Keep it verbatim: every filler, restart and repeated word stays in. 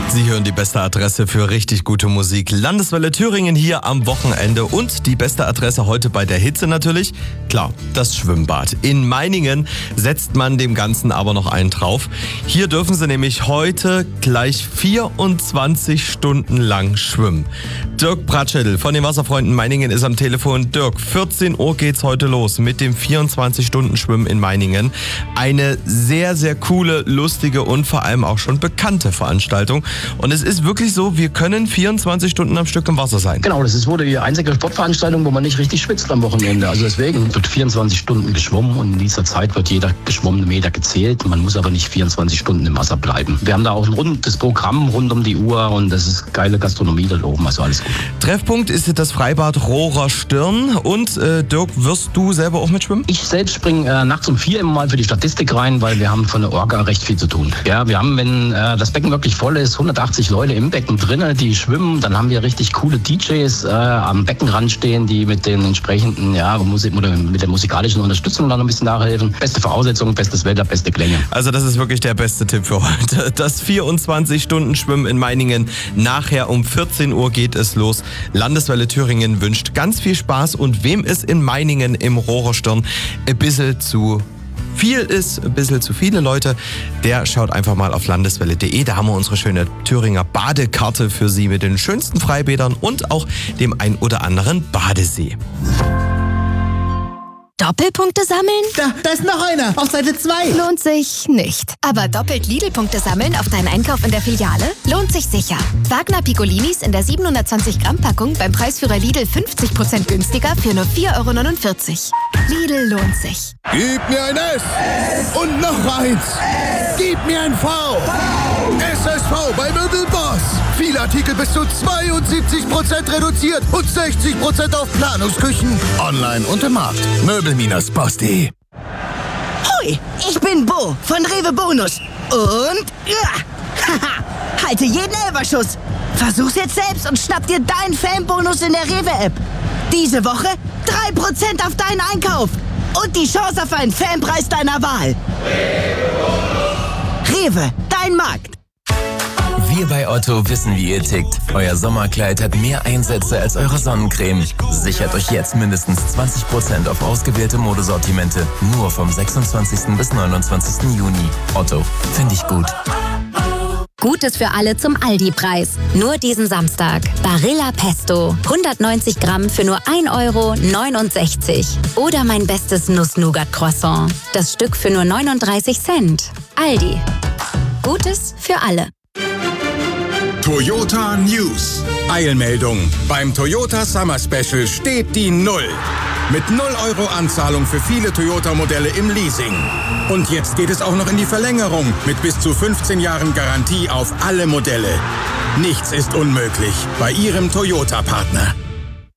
Sie hören die beste Adresse für richtig gute Musik. Landeswelle Thüringen hier am Wochenende und die beste Adresse heute bei der Hitze natürlich. Klar, das Schwimmbad. In Meiningen setzt man dem Ganzen aber noch einen drauf. Hier dürfen Sie nämlich heute gleich vierundzwanzig Stunden lang schwimmen. Dirk Bratschädel von den Wasserfreunden Meiningen ist am Telefon. Dirk, vierzehn Uhr geht's heute los mit dem vierundzwanzig Stunden Schwimmen in Meiningen. Eine sehr, sehr coole, lustige und vor allem auch schon bekannte Veranstaltung. Und es ist wirklich so, wir können vierundzwanzig Stunden am Stück im Wasser sein. Genau, das ist wohl die einzige Sportveranstaltung, wo man nicht richtig schwitzt am Wochenende. Also deswegen wird vierundzwanzig Stunden geschwommen und in dieser Zeit wird jeder geschwommene Meter gezählt. Man muss aber nicht vierundzwanzig Stunden im Wasser bleiben. Wir haben da auch ein rundes Programm rund um die Uhr und das ist geile Gastronomie da oben, also alles gut. Treffpunkt ist das Freibad Rohrer Stirn. Und äh, Dirk, wirst du selber auch mitschwimmen? Ich selbst springe äh, nachts um vier immer mal für die Statistik rein, weil wir haben von der Orga recht viel zu tun. Ja, wir haben, wenn äh, das Becken wirklich voll ist, hundertachtzig Leute im Becken drinnen, die schwimmen. Dann haben wir richtig coole D Js äh, am Beckenrand stehen, die mit den entsprechenden, ja, Musik oder mit der musikalischen Unterstützung dann ein bisschen nachhelfen. Beste Voraussetzungen, bestes Wetter, beste Klänge. Also das ist wirklich der beste Tipp für heute. Das vierundzwanzig Stunden Schwimmen in Meiningen. Nachher um vierzehn Uhr geht es los. Landeswelle Thüringen wünscht ganz viel Spaß und wem es in Meiningen im Rohrerstirn ein bisschen zu viel ist, ein bisschen zu viele Leute, der schaut einfach mal auf landeswelle punkt de. Da haben wir unsere schöne Thüringer Badekarte für Sie mit den schönsten Freibädern und auch dem ein oder anderen Badesee. Doppelpunkte sammeln? Da, da ist noch einer. Auf Seite zwei. Lohnt sich nicht. Aber doppelt Lidl-Punkte sammeln auf deinen Einkauf in der Filiale? Lohnt sich sicher. Wagner Piccolinis in der siebenhundertzwanzig Gramm Packung beim Preisführer Lidl fünfzig Prozent günstiger für nur vier Euro neunundvierzig. Lidl lohnt sich. Gib mir ein S und noch eins. Gib mir ein V. S S V bei Möbelboss. Viele Artikel bis zu zweiundsiebzig Prozent reduziert und sechzig Prozent auf Planungsküchen. Online und im Markt. Möbel Boss punkt de. Hoi, ich bin Bo von Rewe Bonus. Und ja, haha, halte jeden Elberschuss. Versuch's jetzt selbst und schnapp dir deinen Fanbonus in der Rewe-App. Diese Woche drei Prozent auf deinen Einkauf. Und die Chance auf einen Fanpreis deiner Wahl. Rewe, dein Markt. Wir bei Otto wissen, wie ihr tickt. Euer Sommerkleid hat mehr Einsätze als eure Sonnencreme. Sichert euch jetzt mindestens zwanzig Prozent auf ausgewählte Modesortimente. Nur vom sechsundzwanzigsten bis neunundzwanzigsten Juni. Otto, finde ich gut. Gutes für alle zum Aldi-Preis. Nur diesen Samstag. Barilla Pesto. hundertneunzig Gramm für nur ein Euro neunundsechzig. Oder mein bestes Nuss-Nougat-Croissant. Das Stück für nur neununddreißig Cent. Aldi. Gutes für alle. Toyota News. Eilmeldung. Beim Toyota Summer Special steht die Null. Mit null Euro Anzahlung für viele Toyota-Modelle im Leasing. Und jetzt geht es auch noch in die Verlängerung mit bis zu fünfzehn Jahren Garantie auf alle Modelle. Nichts ist unmöglich bei Ihrem Toyota-Partner.